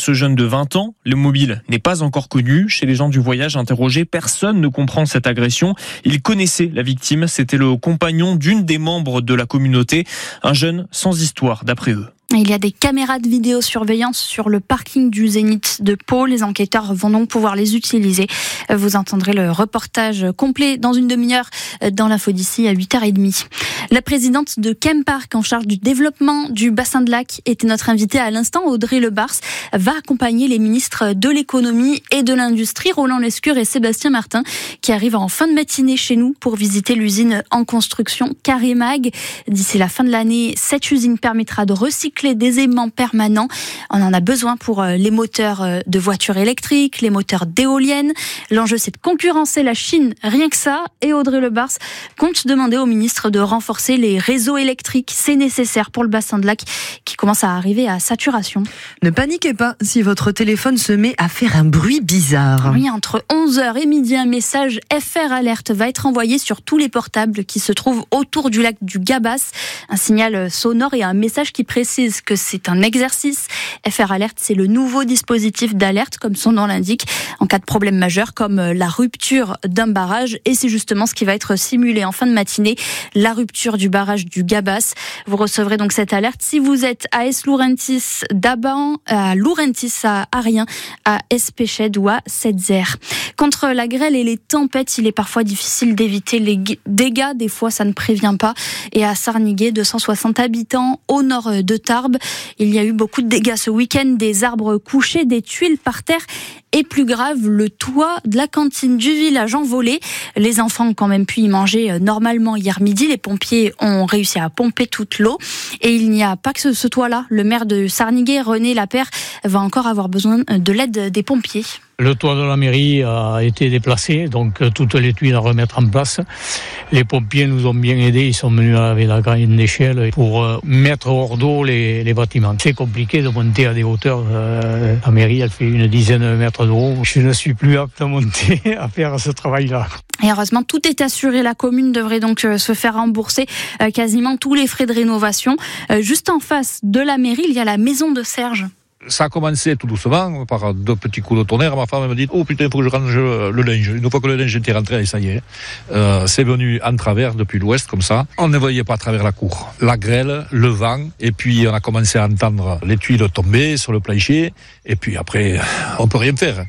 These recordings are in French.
ce jeune de 20 ans. Le mobile n'est pas encore connu. Chez les gens du voyage interrogés, personne ne comprend cette agression. Ils connaissaient la victime. C'était le compagnon d'une des membres de la communauté. Un jeune sans histoire, d'après eux. Il y a des caméras de vidéosurveillance sur le parking du Zénith de Pau. Les enquêteurs vont donc pouvoir les utiliser. Vous entendrez le reportage complet dans une demi-heure dans l'info d'ici à 8h30. La présidente de Chempark en charge du développement du bassin de Lac était notre invitée à l'instant. Audrey Lebars va accompagner les ministres de l'économie et de l'industrie, Roland Lescure et Sébastien Martin, qui arrivent en fin de matinée chez nous pour visiter l'usine en construction Carémag. D'ici la fin de l'année, cette usine permettra de recycler des aimants permanents. On en a besoin pour les moteurs de voitures électriques, les moteurs d'éoliennes. L'enjeu, c'est de concurrencer la Chine, rien que ça. Et Audrey Lebars compte demander au ministre de renforcer les réseaux électriques. C'est nécessaire pour le bassin de Lac qui commence à arriver à saturation. Ne paniquez pas si votre téléphone se met à faire un bruit bizarre. Oui, entre 11h et midi, un message FR Alert va être envoyé sur tous les portables qui se trouvent autour du lac du Gabas. Un signal sonore et un message qui précise que c'est un exercice. FR Alert, c'est le nouveau dispositif d'alerte, comme son nom l'indique, en cas de problème majeur, comme la rupture d'un barrage. Et c'est justement ce qui va être simulé en fin de matinée, la rupture du barrage du Gabas. Vous recevrez donc cette alerte si vous êtes à Es-Lourentis d'Aban, à Lourentis, à Arien, à Espéched ou à Setzer. Contre la grêle et les tempêtes, il est parfois difficile d'éviter les dégâts. Des fois, ça ne prévient pas. Et à Sarniguet, 260 habitants au nord de Tarbes. Il y a eu beaucoup de dégâts ce week-end, des arbres couchés, des tuiles par terre et plus grave, le toit de la cantine du village envolé. Les enfants ont quand même pu y manger normalement hier midi. Les pompiers ont réussi à pomper toute l'eau. Et il n'y a pas que ce toit-là. Le maire de Sarniguet, René Lapère, va encore avoir besoin de l'aide des pompiers. Le toit de la mairie a été déplacé, donc toutes les tuiles à remettre en place. Les pompiers nous ont bien aidés, ils sont venus avec la grande échelle pour mettre hors d'eau les bâtiments. C'est compliqué de monter à des hauteurs. La mairie, elle fait une dizaine de mètres de haut. Je ne suis plus apte à monter, à faire ce travail-là. Et heureusement, tout est assuré. La commune devrait donc se faire rembourser quasiment tous les frais de rénovation. Juste en face de la mairie, il y a la maison de Serge. Ça a commencé tout doucement, par 2 petits coups de tonnerre. Ma femme me dit « Oh putain, il faut que je range le linge ». Une fois que le linge était rentré, allez, ça y est. C'est venu en travers depuis l'ouest, comme ça. On ne voyait pas à travers la cour. La grêle, le vent, et puis on a commencé à entendre les tuiles tomber sur le plancher. Et puis après, on peut rien faire.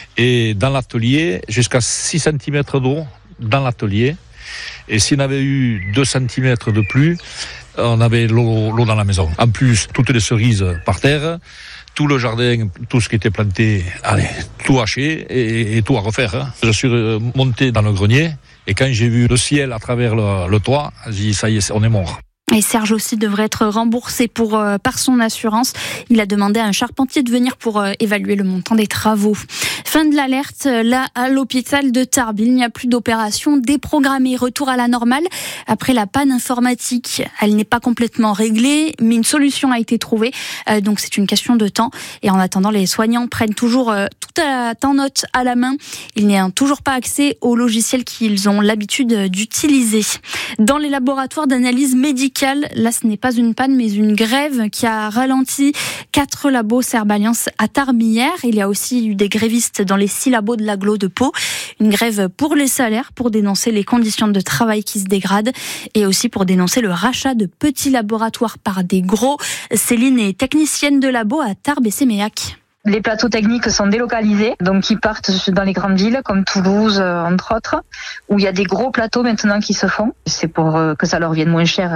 Et dans l'atelier, jusqu'à 6 cm d'eau dans l'atelier. Et si on avait eu 2 cm de plus, on avait l'eau dans la maison. En plus, toutes les cerises par terre, tout le jardin, tout ce qui était planté, allez, tout haché et tout à refaire. Je suis monté dans le grenier et quand j'ai vu le ciel à travers le toit, j'ai dit ça y est, on est mort. Et Serge aussi devrait être remboursé par son assurance. Il a demandé à un charpentier de venir pour évaluer le montant des travaux. Fin de l'alerte, là, à l'hôpital de Tarbes. Il n'y a plus d'opération déprogrammée. Retour à la normale après la panne informatique. Elle n'est pas complètement réglée, mais une solution a été trouvée. Donc c'est une question de temps. Et en attendant, les soignants prennent toujours tout en note à la main. Ils n'ont toujours pas accès aux logiciels qu'ils ont l'habitude d'utiliser. Dans les laboratoires d'analyse médicale, là, ce n'est pas une panne, mais une grève qui a ralenti 4 labos Serballiance à Tarbes hier. Il y a aussi eu des grévistes dans les 6 labos de l'agglo de Pau. Une grève pour les salaires, pour dénoncer les conditions de travail qui se dégradent et aussi pour dénoncer le rachat de petits laboratoires par des gros. Céline est technicienne de labo à Tarbes et Séméac. Les plateaux techniques sont délocalisés, donc ils partent dans les grandes villes comme Toulouse, entre autres, où il y a des gros plateaux maintenant qui se font. C'est pour que ça leur vienne moins cher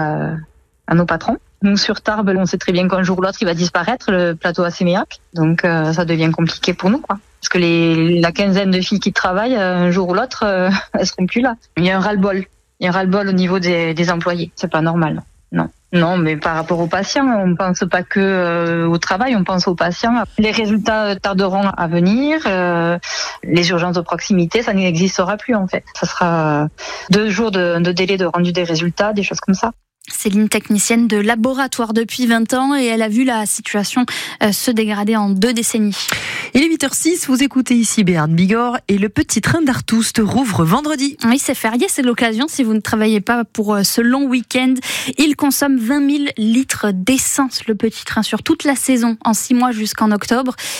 à nos patrons. Nous, sur Tarbes, on sait très bien qu'un jour ou l'autre, il va disparaître, le plateau à Séméac. Donc ça devient compliqué pour nous, quoi. Parce que la quinzaine de filles qui travaillent, un jour ou l'autre, elles seront plus là. Il y a un ras-le-bol. Il y a un ras-le-bol au niveau des employés. C'est pas normal. Non, mais par rapport aux patients, on pense pas que au travail, on pense aux patients. Les résultats tarderont à venir. Les urgences de proximité, ça n'existera plus en fait. Ça sera 2 jours de délai de rendu des résultats, des choses comme ça. Céline, technicienne de laboratoire depuis 20 ans, et elle a vu la situation se dégrader en 2 décennies. Il est 8h06, vous écoutez ici Béarn Bigorre et le petit train d'Artoust rouvre vendredi. Oui, c'est férié, c'est l'occasion si vous ne travaillez pas pour ce long week-end. Il consomme 20 000 litres d'essence, le petit train, sur toute la saison, en 6 mois jusqu'en octobre.